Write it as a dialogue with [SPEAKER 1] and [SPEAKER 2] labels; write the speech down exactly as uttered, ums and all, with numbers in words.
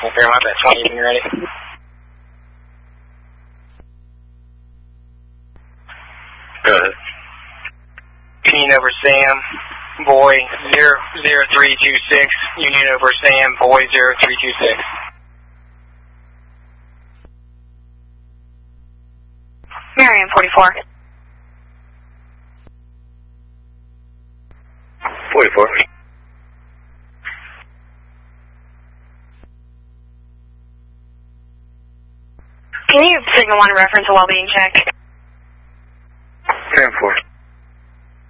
[SPEAKER 1] California Fairmont at twenty when you're ready.
[SPEAKER 2] Go ahead.
[SPEAKER 1] Union over Sam, boy zero zero three two six. Union over Sam, boy zero three two six.
[SPEAKER 3] Marion forty-four.
[SPEAKER 2] forty-four.
[SPEAKER 3] Can you signal one reference a well-being check?